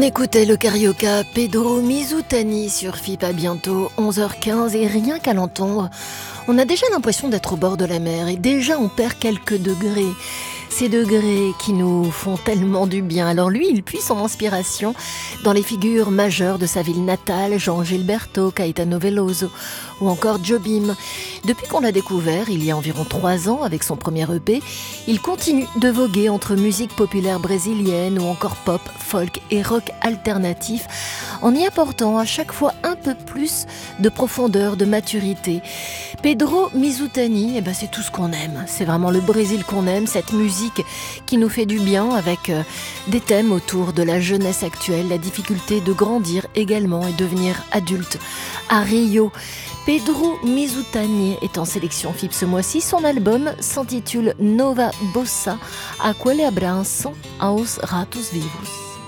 écoutait le carioca Pedro Mizutani sur FIP à bientôt 11h15 et rien qu'à l'entendre, on a déjà l'impression d'être au bord de la mer et déjà on perd quelques degrés. Ces degrés qui nous font tellement du bien. Alors lui, il puise son inspiration dans les figures majeures de sa ville natale, Jean Gilberto, Caetano Veloso ou encore Jobim. Depuis qu'on l'a découvert, il y a environ 3 ans, avec son premier EP, il continue de voguer entre musique populaire brésilienne ou encore pop, folk et rock alternatif, en y apportant à chaque fois un peu plus de profondeur, de maturité. Pedro Mizutani, c'est tout ce qu'on aime. C'est vraiment le Brésil qu'on aime, cette musique qui nous fait du bien avec des thèmes autour de la jeunesse actuelle, la difficulté de grandir également et devenir adulte. À Rio, Pedro Mizutani est en sélection FIP ce mois-ci. Son album s'intitule Nova Bossa, Aquele Abraço aos Ratos Vivos.